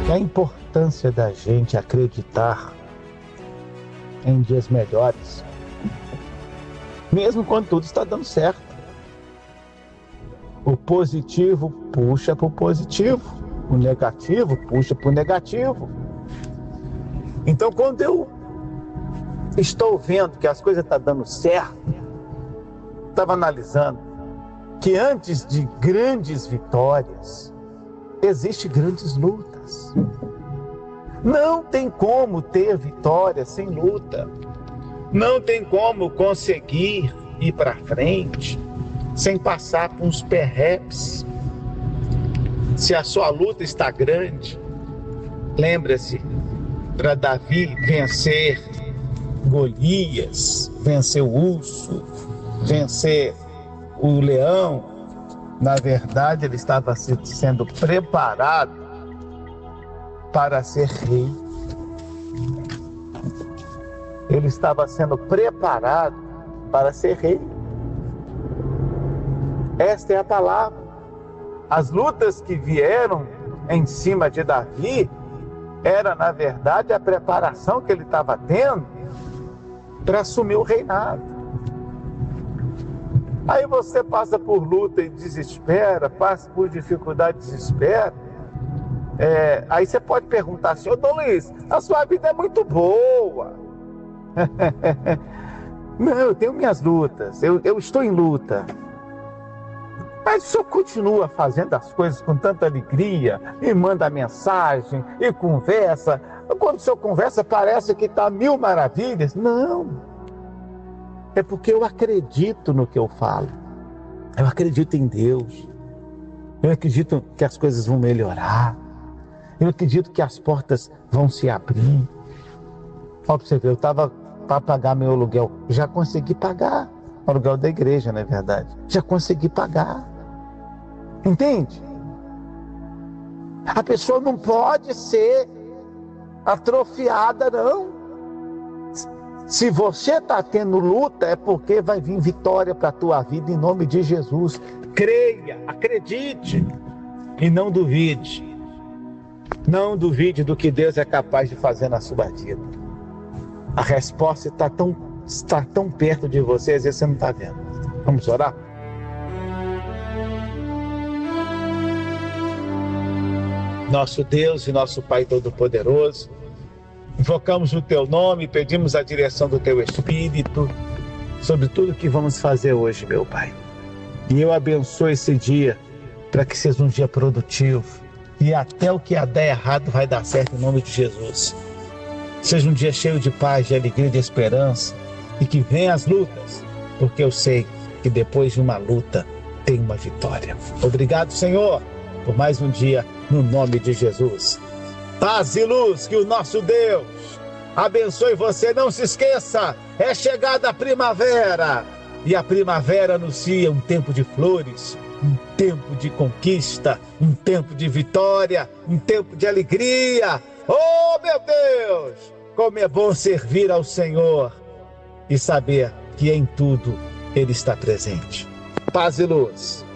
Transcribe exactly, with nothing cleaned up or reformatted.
E a importância da gente acreditar em dias melhores, mesmo quando tudo está dando certo. O positivo puxa para o positivo, o negativo puxa para o negativo. Então, quando eu estou vendo que as coisas estão dando certo, estava analisando que antes de grandes vitórias, existem grandes lutas. Não tem como ter vitória sem luta. Não tem como conseguir ir para frente sem passar por uns perreps. Se a sua luta está grande, lembre-se, para Davi vencer Golias, vencer o urso, vencer o leão, na verdade ele estava sendo preparado para ser rei. Ele estava sendo preparado para ser rei. Esta é a palavra. As lutas que vieram em cima de Davi era, na verdade, a preparação que ele estava tendo para assumir o reinado. Aí você passa por luta e desespera, passa por dificuldade e desespera. É, aí você pode perguntar assim: ô Dom Luiz, a sua vida é muito boa. Não, eu tenho minhas lutas, eu, eu estou em luta. Mas o senhor continua fazendo as coisas com tanta alegria, e manda mensagem, e conversa. Quando o senhor conversa, parece que está mil maravilhas. Não. É porque eu acredito no que eu falo. Eu acredito em Deus. Eu acredito que as coisas vão melhorar. Eu acredito que as portas vão se abrir. Olha para você ver, eu estava para pagar meu aluguel. Já consegui pagar. O aluguel da igreja, não é verdade? Já consegui pagar. Entende? A pessoa não pode ser atrofiada, não. Se você está tendo luta, é porque vai vir vitória para a tua vida em nome de Jesus. Creia, acredite e não duvide. Não duvide do que Deus é capaz de fazer na sua vida. A resposta está tão, está tão perto de você, às vezes você não está vendo. Vamos orar? Nosso Deus e nosso Pai Todo-Poderoso, invocamos o Teu nome, pedimos a direção do Teu Espírito sobre tudo que vamos fazer hoje, meu Pai. E eu abençoo esse dia para que seja um dia produtivo e até o que der errado vai dar certo em nome de Jesus. Seja um dia cheio de paz, de alegria, de esperança e que venham as lutas, porque eu sei que depois de uma luta tem uma vitória. Obrigado, Senhor, por mais um dia, no nome de Jesus. Paz e luz, que o nosso Deus abençoe você. Não se esqueça, é chegada a primavera. E a primavera anuncia um tempo de flores, um tempo de conquista, um tempo de vitória, um tempo de alegria. Oh, meu Deus! Como é bom servir ao Senhor e saber que em tudo Ele está presente. Paz e luz.